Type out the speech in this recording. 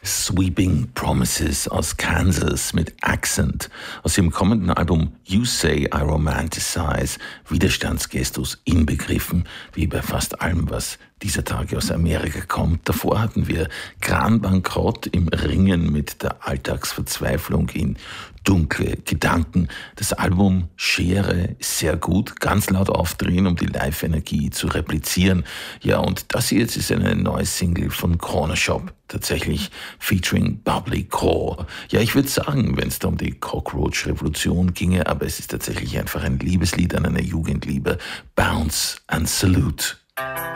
Sweeping Promises aus Kansas mit Accent aus ihrem kommenden Album You Say I Romanticize, Widerstandsgestus inbegriffen, wie bei fast allem, was dieser Tage aus Amerika kommt. Davor hatten wir Kranbankrott im Ringen mit der Alltagsverzweiflung in dunkle Gedanken. Das Album Schere ist sehr gut, ganz laut aufdrehen, um die Live-Energie zu replizieren. Ja, und das hier jetzt ist eine neue Single von Corner Shop, tatsächlich featuring Bubbly Core. Ja, ich würde sagen, wenn es da um die Cockroach-Revolution ginge, aber es ist tatsächlich einfach ein Liebeslied an eine Jugendliebe. Bounce and Salute.